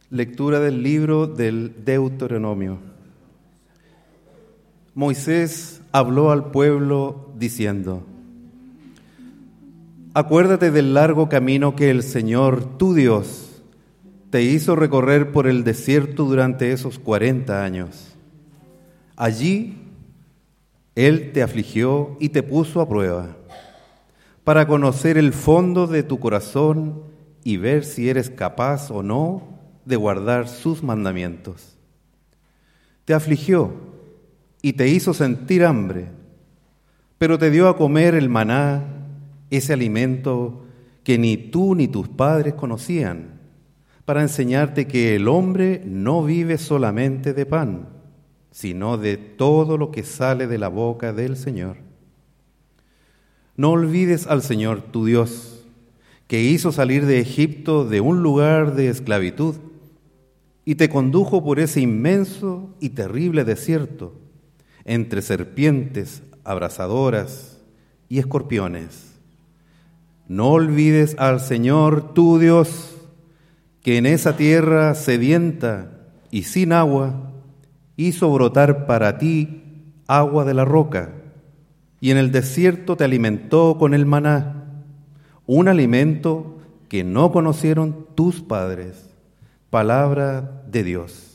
Lectura del libro del Deuteronomio. Moisés habló al pueblo diciendo: Acuérdate del largo camino que el Señor, tu Dios, te hizo recorrer por el desierto durante esos 40 años. Allí Él te afligió y te puso a prueba, para conocer el fondo de tu corazón y ver si eres capaz o no de guardar sus mandamientos. Te afligió y te hizo sentir hambre, pero te dio a comer el maná, ese alimento que ni tú ni tus padres conocían, para enseñarte que el hombre no vive solamente de pan, sino de todo lo que sale de la boca del Señor. No olvides al Señor tu Dios, que hizo salir de Egipto de un lugar de esclavitud y te condujo por ese inmenso y terrible desierto, entre serpientes abrasadoras y escorpiones. No olvides al Señor tu Dios, que en esa tierra sedienta y sin agua hizo brotar para ti agua de la roca, y en el desierto te alimentó con el maná, un alimento que no conocieron tus padres. Palabra de Dios.